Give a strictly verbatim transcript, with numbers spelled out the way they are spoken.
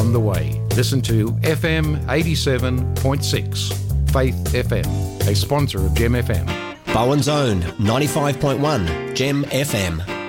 on the way. Listen to F M eighty-seven point six, Faith F M, a sponsor of Gem F M. Bowen's Own, ninety-five point one, Gem F M.